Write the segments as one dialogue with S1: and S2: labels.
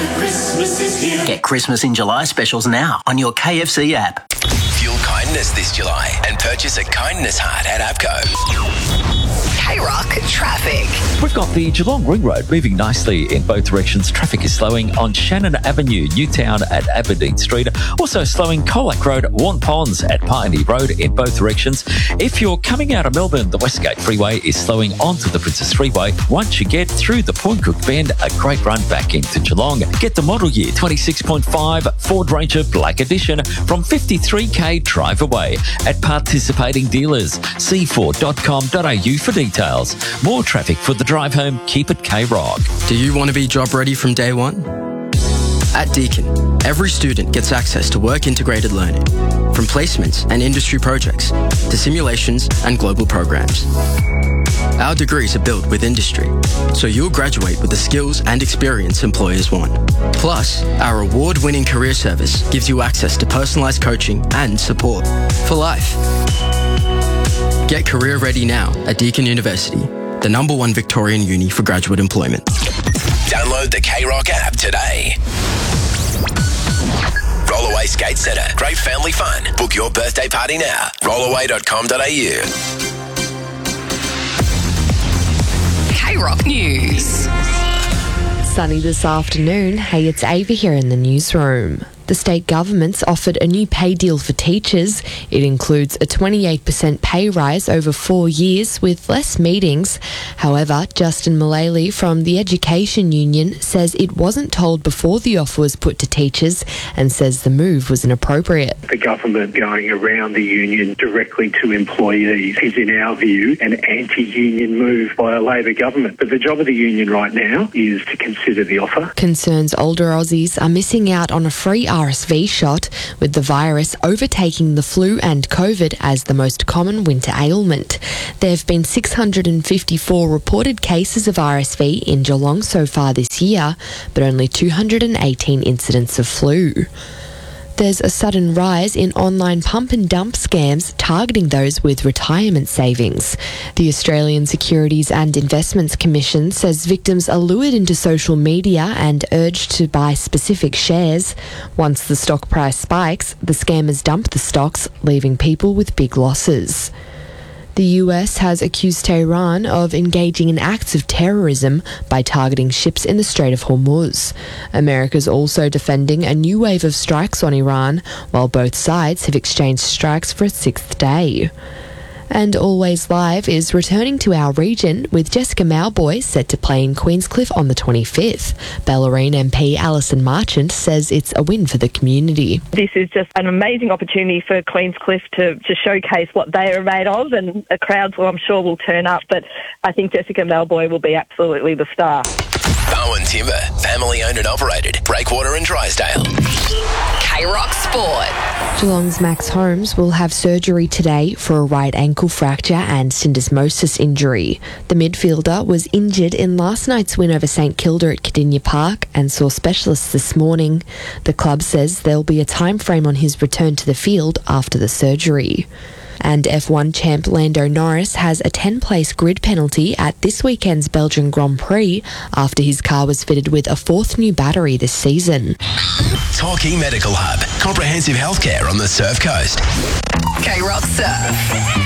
S1: Christmas is here.
S2: Get Christmas in July specials now on your KFC app.
S3: Fuel kindness this July and purchase a kindness heart at APCO.
S4: K-Rock traffic.
S5: We've got the Geelong Ring Road moving nicely in both directions. Traffic is slowing on Shannon Avenue, Newtown at Aberdeen Street. Also slowing Colac Road, Warren Ponds at Pioneer Road in both directions. If you're coming out of Melbourne, the Westgate Freeway is slowing onto the Princess Freeway. Once you get through the Point Cook Bend, a great run back into Geelong. Get the model year 26.5 Ford Ranger Black Edition from 53k drive away at participating dealers. c4.com.au for details. More traffic for the drive home. Keep it K-Rock.
S6: Do you want to be job ready from day one? At Deakin, every student gets access to work-integrated learning, from placements and industry projects to simulations and global programs. Our degrees are built with industry, so you'll graduate with the skills and experience employers want. Plus, our award-winning career service gives you access to personalised coaching and support for life. Get career ready now at Deakin University, the #1 Victorian uni for graduate employment.
S3: Download the K-Rock app today. Rollaway Skate Centre. Great family fun. Book your birthday party now. Rollaway.com.au.
S4: K-Rock News.
S7: Sunny this afternoon. Hey, it's Ava here in the newsroom. The state government's offered a new pay deal for teachers. It includes a 28% pay rise over 4 years with less meetings. However, Justin Mullally from the Education Union says it wasn't told before the offer was put to teachers and says the move was inappropriate.
S8: The government going around the union directly to employees is, in our view, an anti-union move by a Labor government. But the job of the union right now is to consider the offer.
S7: Concerns older Aussies are missing out on a free RSV shot, with the virus overtaking the flu and COVID as the most common winter ailment. There have been 654 reported cases of RSV in Geelong so far this year, but only 218 incidents of flu. There's a sudden rise in online pump and dump scams targeting those with retirement savings. The Australian Securities and Investments Commission says victims are lured into social media and urged to buy specific shares. Once the stock price spikes, the scammers dump the stocks, leaving people with big losses. The US has accused Tehran of engaging in acts of terrorism by targeting ships in the Strait of Hormuz. America's also defending a new wave of strikes on Iran, while both sides have exchanged strikes for a 6th day. And Always Live is returning to our region, with Jessica Mauboy set to play in Queenscliff on the 25th. Bellarine MP Alison Marchant says it's a win for the community.
S9: This is just an amazing opportunity for Queenscliff to showcase what they are made of, and a crowd, well, I'm sure, will turn up. But I think Jessica Mauboy will be absolutely the star.
S3: Bowen Timber, family owned and operated. Breakwater and Drysdale.
S4: K-Rock Sport.
S7: Geelong's Max Holmes will have surgery today for a right ankle fracture and syndesmosis injury. The midfielder was injured in last night's win over St Kilda at Cardinia Park and saw specialists this morning. The club says there'll be a time frame on his return to the field after the surgery. And F1 champ Lando Norris has a 10-place grid penalty at this weekend's Belgian Grand Prix after his car was fitted with a 4th new battery this season.
S3: Torquay Medical Hub. Comprehensive healthcare on the Surf Coast.
S4: K-Rock Surf.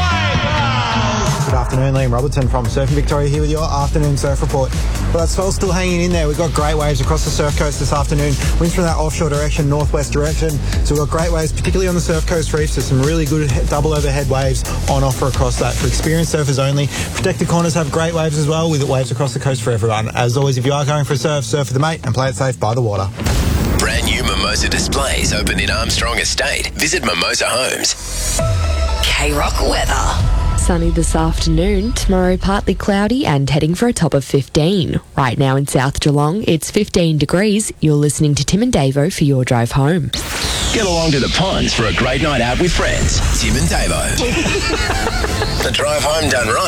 S10: Good afternoon, Liam Robertson from Surfing Victoria here with your afternoon surf report. Well, that swell's still hanging in there. We've got great waves across the surf coast this afternoon. Winds from that offshore direction, northwest direction. So we've got great waves, particularly on the surf coast reefs. There's some really good double overhead waves on offer across that for experienced surfers only. Protected corners have great waves as well, with waves across the coast for everyone. As always, if you are going for a surf, surf with a mate and play it safe by the water.
S3: Brand new Mimosa displays open in Armstrong Estate. Visit Mimosa Homes.
S4: K-Rock weather.
S7: Sunny this afternoon, tomorrow partly cloudy and heading for a top of 15. Right now in South Geelong, it's 15 degrees. You're listening to Tim and Davo for your drive home.
S3: Get along to the ponds for a great night out with friends. Tim and Davo. The drive home done right.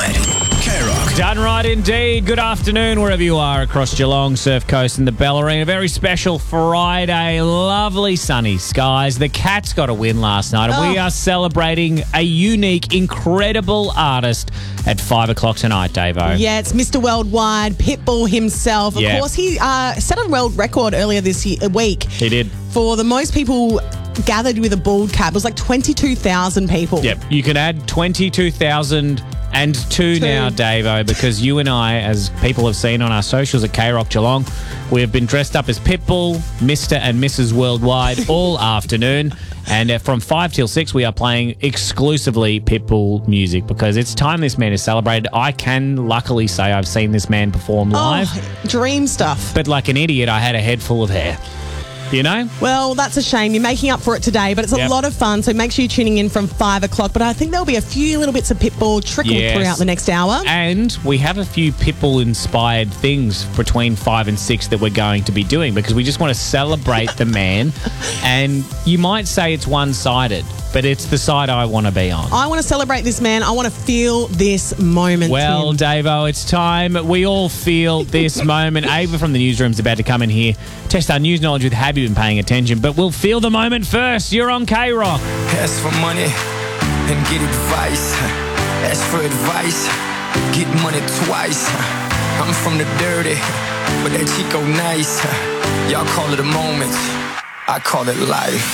S3: K-Rock.
S1: Done right indeed. Good afternoon, wherever you are across Geelong, Surf Coast and the Bellarine. A very special Friday. Lovely sunny skies. The Cats got a win last night, and we are celebrating a unique, incredible artist at 5 o'clock tonight, Davo.
S11: Yeah, it's Mr. Worldwide, Pitbull himself. Of course, he set a world record earlier this week.
S1: He did.
S11: For the most people gathered with a bald cap. It was like 22,000 people.
S1: Yep. You can add 22,000 and two now, Davo, because you and I, as people have seen on our socials at K-Rock Geelong, we have been dressed up as Pitbull, Mr. and Mrs. Worldwide all afternoon. And from 5 till 6, we are playing exclusively Pitbull music because it's time this man is celebrated. I can luckily say I've seen this man perform live.
S11: Dream stuff.
S1: But like an idiot, I had a head full of hair. You know?
S11: Well, that's a shame. You're making up for it today, but it's a lot of fun, so make sure you're tuning in from 5 o'clock. But I think there'll be a few little bits of Pitbull trickled throughout the next hour.
S1: And we have a few Pitbull-inspired things between 5 and 6 that we're going to be doing because we just want to celebrate the man. And you might say it's one-sided, but it's the side I want to be on.
S11: I want to celebrate this man. I want to feel this moment.
S1: Well, Davo, it's time. We all feel this moment. Ava from the newsroom is about to come in here, test our news knowledge with Have You Been Paying Attention? But we'll feel the moment first. You're on K-Rock.
S12: Ask for money and get advice. Ask for advice, get money twice. I'm from the dirty, but that Chico nice. Y'all call it a moment, I call it life.